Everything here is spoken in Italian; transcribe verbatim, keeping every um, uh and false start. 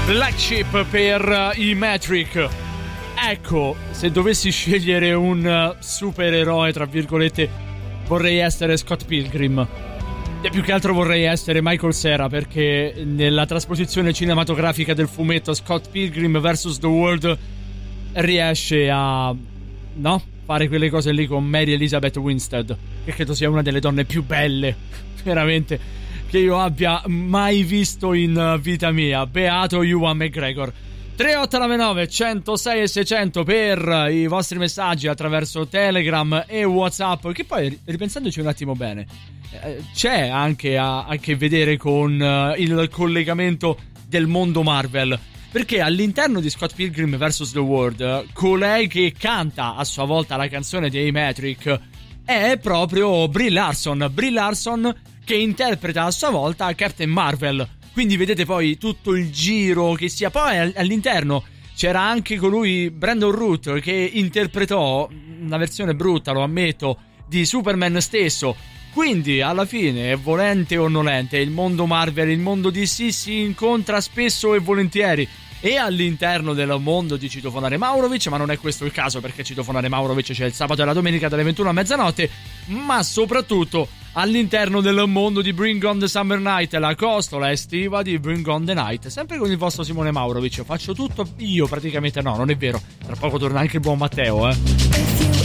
Black Sheep per i Metric. Ecco, se dovessi scegliere un supereroe, tra virgolette, vorrei essere Scott Pilgrim. E più che altro vorrei essere Michael Cera, perché nella trasposizione cinematografica del fumetto Scott Pilgrim versus The World riesce a, no, fare quelle cose lì con Mary Elizabeth Winstead, che credo sia una delle donne più belle, veramente, che io abbia mai visto in vita mia. Beato Ewan McGregor. tre otto nove nove centosei e seicento per i vostri messaggi attraverso Telegram e WhatsApp, che poi, ripensandoci un attimo bene, eh, c'è anche a, a che vedere con uh, il collegamento del mondo Marvel, perché all'interno di Scott Pilgrim versus The World, colei che canta a sua volta la canzone dei Metric è proprio Brie Larson. Brie Larson che interpreta a sua volta Captain Marvel. Quindi vedete poi tutto il giro che sia. Poi all'interno c'era anche colui, Brandon Root, che interpretò una versione brutta, lo ammetto, di Superman stesso. Quindi alla fine, volente o nolente, il mondo Marvel, il mondo D C si incontra spesso e volentieri. E all'interno del mondo di Citofonare Maurovic, ma non è questo il caso, perché Citofonare Maurovic c'è il sabato e la domenica dalle ventuno a mezzanotte, ma soprattutto all'interno del mondo di Bring on the Summer Night, la costola estiva di Bring on the Night, sempre con il vostro Simone Maurovic. Faccio tutto io praticamente, no, non è vero, tra poco torna anche il buon Matteo, eh.